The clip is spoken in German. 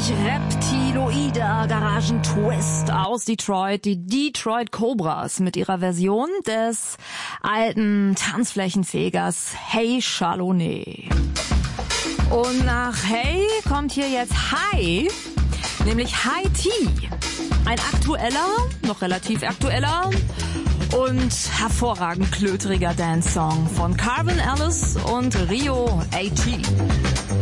reptiloider Garagentwist aus Detroit, die Detroit Cobras mit ihrer Version des alten Tanzflächenfegers Hey Chardonnay. Und nach Hey kommt hier jetzt High, nämlich High Tea. Ein aktueller, noch relativ aktueller und hervorragend klöteriger Dance-Song von Calvin Ellis und Rio AT.